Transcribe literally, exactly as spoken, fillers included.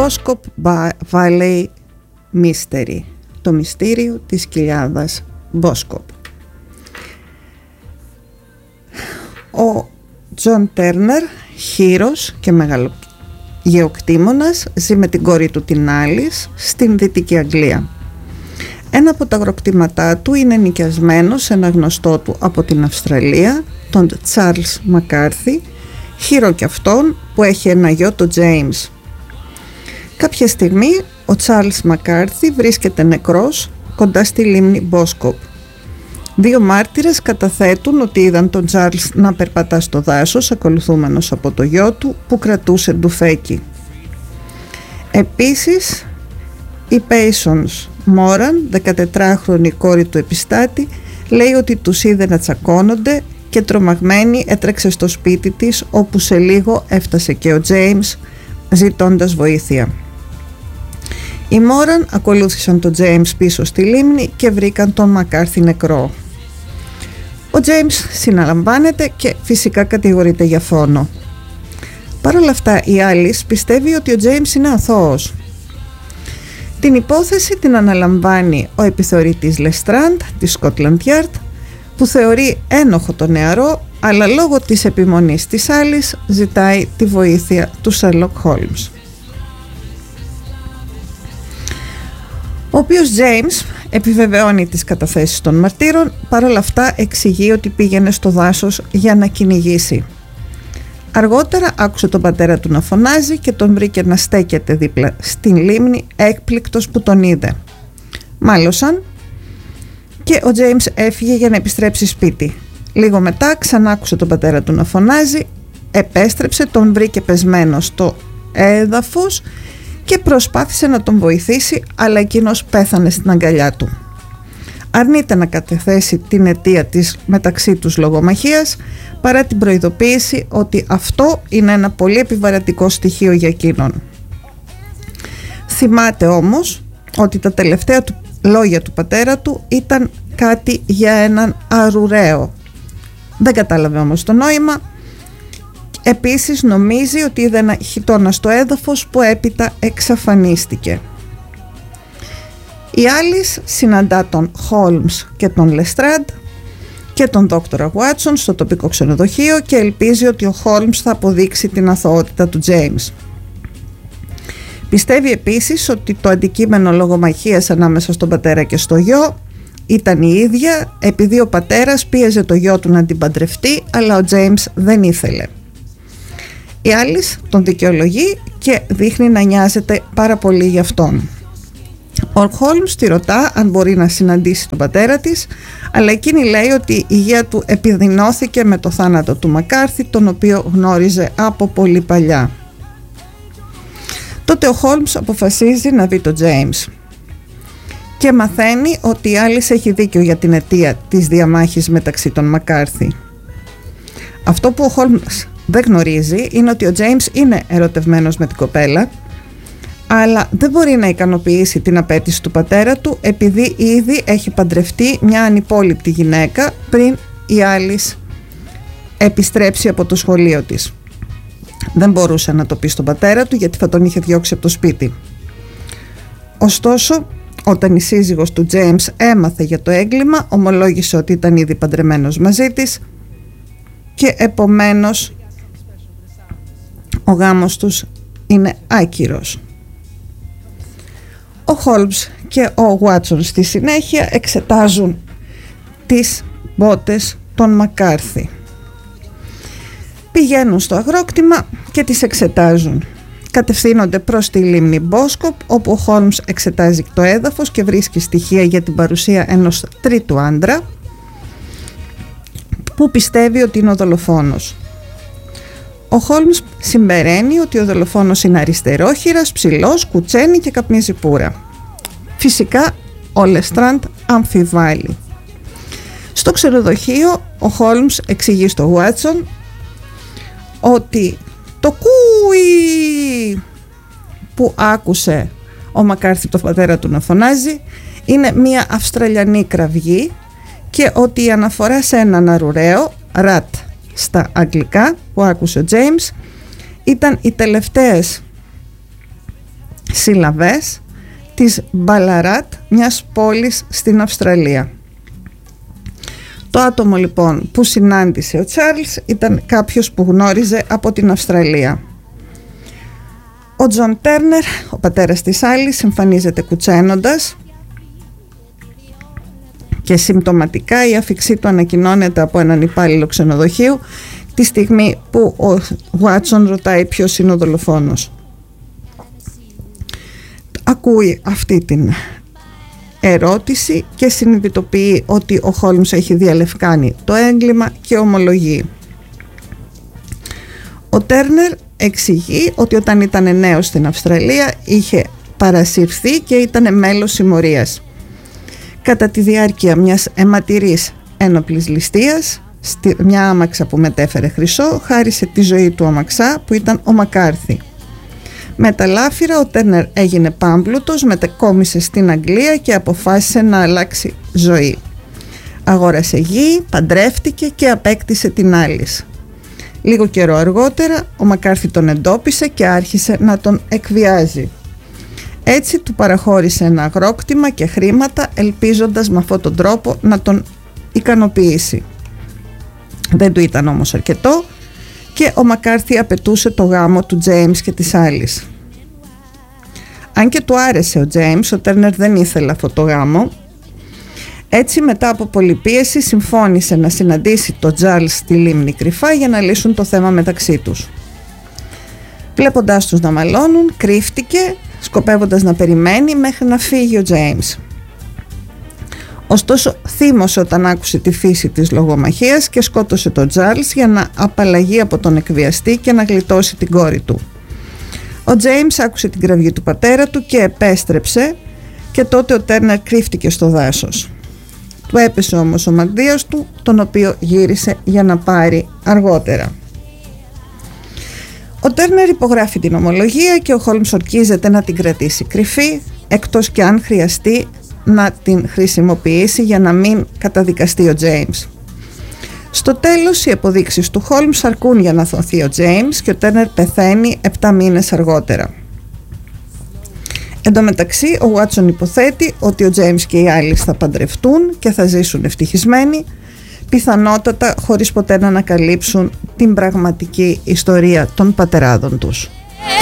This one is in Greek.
Boskop Valley Mystery, το μυστήριο της κοιλάδας Boskop. Ο Τζον Τέρνερ, χήρος και μεγαλογεωκτήμονας, ζει με την κόρη του την Άλις στην Δυτική Αγγλία. Ένα από τα αγροκτήματά του είναι νοικιασμένο σε ένα γνωστό του από την Αυστραλία, τον Τσάρλς Μακάρθι, χήρο και αυτόν, που έχει ένα γιο, τον Τζέιμς. Κάποια στιγμή ο Τσάρλς Μακάρθι βρίσκεται νεκρός κοντά στη λίμνη Μπόσκοπ. Δύο μάρτυρες καταθέτουν ότι είδαν τον Τσάρλς να περπατά στο δάσος ακολουθούμενος από το γιο του που κρατούσε ντουφέκι. Επίσης η Patience Moran, δεκατετράχρονη κόρη του επιστάτη, λέει ότι τους είδε να τσακώνονται και τρομαγμένη έτρεξε στο σπίτι της, όπου σε λίγο έφτασε και ο Τζέιμς ζητώντας βοήθεια. Οι Μόραν ακολούθησαν τον Τζέιμς πίσω στη λίμνη και βρήκαν τον Μακάρθι νεκρό. Ο Τζέιμς συναλαμβάνεται και φυσικά κατηγορείται για φόνο. Παρ' όλα αυτά η Άλις πιστεύει ότι ο Τζέιμς είναι αθώος. Την υπόθεση την αναλαμβάνει ο επιθεωρητής Λεστράντ της Scotland Yard, που θεωρεί ένοχο τον νεαρό, αλλά λόγω της επιμονής της Άλις ζητάει τη βοήθεια του Σέρλοκ Χόλμς, ο οποίος Τζέιμς επιβεβαιώνει τις καταθέσεις των μαρτύρων, παρόλα αυτά εξηγεί ότι πήγαινε στο δάσος για να κυνηγήσει. Αργότερα άκουσε τον πατέρα του να φωνάζει και τον βρήκε να στέκεται δίπλα στην λίμνη, έκπληκτος που τον είδε. Μάλωσαν και ο Τζέιμς έφυγε για να επιστρέψει σπίτι. Λίγο μετά ξανά άκουσε τον πατέρα του να φωνάζει, επέστρεψε, τον βρήκε πεσμένο στο έδαφος και προσπάθησε να τον βοηθήσει, αλλά εκείνος πέθανε στην αγκαλιά του. Αρνείται να καταθέσει την αιτία της μεταξύ τους λογομαχίας, παρά την προειδοποίηση ότι αυτό είναι ένα πολύ επιβαρυντικό στοιχείο για εκείνον. Θυμάται όμως ότι τα τελευταία του λόγια του πατέρα του ήταν κάτι για έναν αρουραίο. Δεν κατάλαβε όμως το νόημα. Επίσης νομίζει ότι είδε ένα χιτώνα στο έδαφος που έπειτα εξαφανίστηκε. Η Άλις συναντά τον Χόλμς και τον Λεστράντ και τον δόκτορα Βάτσον στο τοπικό ξενοδοχείο και ελπίζει ότι ο Χόλμς θα αποδείξει την αθωότητα του Τζέιμς. Πιστεύει επίσης ότι το αντικείμενο λογομαχίας ανάμεσα στον πατέρα και στο γιο ήταν η ίδια, επειδή ο πατέρας πίεζε το γιο του να την παντρευτεί, αλλά ο Τζέιμς δεν ήθελε. Η Άλις τον δικαιολογεί και δείχνει να νοιάζεται πάρα πολύ γι' αυτόν. Ο Χόλμς τη ρωτά αν μπορεί να συναντήσει τον πατέρα της, αλλά εκείνη λέει ότι η υγεία του επιδεινώθηκε με το θάνατο του Μακάρθι, τον οποίο γνώριζε από πολύ παλιά. Τότε ο Χόλμς αποφασίζει να δει τον Τζέιμς και μαθαίνει ότι η Άλις έχει δίκιο για την αιτία της διαμάχης μεταξύ των Μακάρθι. Αυτό που ο Χόλμς δεν γνωρίζει είναι ότι ο Τζέιμς είναι ερωτευμένος με την κοπέλα, αλλά δεν μπορεί να ικανοποιήσει την απέτηση του πατέρα του, επειδή ήδη έχει παντρευτεί μια ανυπόληπτη γυναίκα πριν η Άλις επιστρέψει από το σχολείο της. Δεν μπορούσε να το πει στον πατέρα του, γιατί θα τον είχε διώξει από το σπίτι. Ωστόσο, όταν η σύζυγος του Τζέιμς έμαθε για το έγκλημα, ομολόγησε ότι ήταν ήδη παντρεμένος μαζί της και επομένως ο γάμος τους είναι άκυρος. Ο Χόλμς και ο Βάτσον στη συνέχεια εξετάζουν τις μπότες των Μακάρθι. Πηγαίνουν στο αγρόκτημα και τις εξετάζουν. Κατευθύνονται προς τη λίμνη Μπόσκοπ, όπου ο Χόλμς εξετάζει το έδαφος και βρίσκει στοιχεία για την παρουσία ενός τρίτου άντρα που πιστεύει ότι είναι ο δολοφόνος. Ο Χόλμς συμπεραίνει ότι ο δολοφόνος είναι αριστερόχειρας, ψηλός, κουτσένει και καπνίζει πουρα. Φυσικά ο Λεστράντ αμφιβάλλει. Στο ξενοδοχείο ο Χόλμς εξηγεί στο Βάτσον ότι το κούι που άκουσε ο Μακάρθι το πατέρα του να φωνάζει είναι μια Αυστραλιανή κραυγή και ότι η αναφορά σε έναν αρουραίο, rat στα αγγλικά, που άκουσε ο Τζέιμς ήταν οι τελευταίες συλλαβές της Μπαλαράτ, μιας πόλης στην Αυστραλία. Το άτομο λοιπόν που συνάντησε ο Τσάρλς ήταν κάποιος που γνώριζε από την Αυστραλία. Ο Τζον Τέρνερ, ο πατέρας της Άλις, εμφανίζεται κουτσένοντας και συμπτωματικά η άφιξή του ανακοινώνεται από έναν υπάλληλο ξενοδοχείου τη στιγμή που ο Βάτσον ρωτάει ποιος είναι ο δολοφόνος. Ακούει αυτή την ερώτηση και συνειδητοποιεί ότι ο Χόλμς έχει διαλευκάνει το έγκλημα και ομολογεί. Ο Τέρνερ εξηγεί ότι όταν ήταν νέος στην Αυστραλία είχε παρασυρθεί και ήταν μέλος συμμορίας. Κατά τη διάρκεια μιας αιματηρής ένοπλης ληστείας, μια άμαξα που μετέφερε χρυσό χάρισε τη ζωή του αμαξά που ήταν ο Μακάρθι. Με τα λάφυρα ο Τέρνερ έγινε πάμπλουτος, μετεκόμισε στην Αγγλία και αποφάσισε να αλλάξει ζωή. Αγόρασε γη, παντρεύτηκε και απέκτησε την Άλις. Λίγο καιρό αργότερα ο Μακάρθι τον εντόπισε και άρχισε να τον εκβιάζει. Έτσι του παραχώρησε ένα αγρόκτημα και χρήματα, ελπίζοντας με αυτόν τον τρόπο να τον ικανοποιήσει. Δεν του ήταν όμως αρκετό και ο Μακάρθι απαιτούσε το γάμο του Τζέιμς και της Άλις. Αν και του άρεσε ο Τζέιμς, ο Τέρνερ δεν ήθελε αυτό το γάμο. Έτσι, μετά από πολλή πίεση, συμφώνησε να συναντήσει τον Τσάρλς στη λίμνη κρυφά για να λύσουν το θέμα μεταξύ τους. Βλέποντάς τους να μαλώνουν, κρύφτηκε, σκοπεύοντας να περιμένει μέχρι να φύγει ο Τζέιμς. Ωστόσο, θύμωσε όταν άκουσε τη φύση της λογομαχίας και σκότωσε τον Τσάρλς για να απαλλαγεί από τον εκβιαστή και να γλιτώσει την κόρη του. Ο Τζέιμς άκουσε την κραυγή του πατέρα του και επέστρεψε και τότε ο Τέρνερ κρύφτηκε στο δάσος. Του έπεσε όμως ο μανδύας του, τον οποίο γύρισε για να πάρει αργότερα. Ο Τέρνερ υπογράφει την ομολογία και ο Χόλμς ορκίζεται να την κρατήσει κρυφή, εκτός και αν χρειαστεί να την χρησιμοποιήσει για να μην καταδικαστεί ο Τζέιμς. Στο τέλος, οι αποδείξεις του Χόλμς αρκούν για να θωθεί ο Τζέιμς και ο Τέρνερ πεθαίνει επτά μήνες αργότερα. Εν τω μεταξύ, ο Βάτσον υποθέτει ότι ο Τζέιμς και οι άλλοι θα παντρευτούν και θα ζήσουν ευτυχισμένοι, πιθανότατα χωρίς ποτέ να ανακαλύψουν την πραγματική ιστορία των πατεράδων τους.